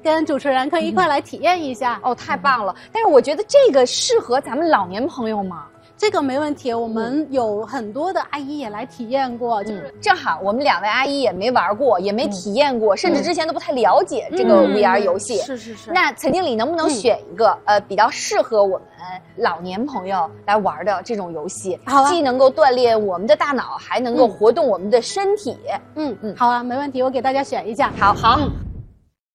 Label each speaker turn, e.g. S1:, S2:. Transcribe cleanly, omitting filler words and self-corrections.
S1: 跟主持人可以一块来体验一下。
S2: 哦，太棒了！但是我觉得这个适合咱们老年朋友吗？
S1: 这个没问题，我们有很多的阿姨也来体验过，就是
S2: 正好我们2位阿姨也没玩过，也没体验过，甚至之前都不太了解这个 VR 游戏。
S1: 是。
S2: 那陈经理能不能选一个比较适合我们老年朋友来玩的这种游戏？
S1: 好啊，
S2: 既能够锻炼我们的大脑，还能够活动我们的身体。
S1: 好啊，没问题，我给大家选一下。
S2: 好。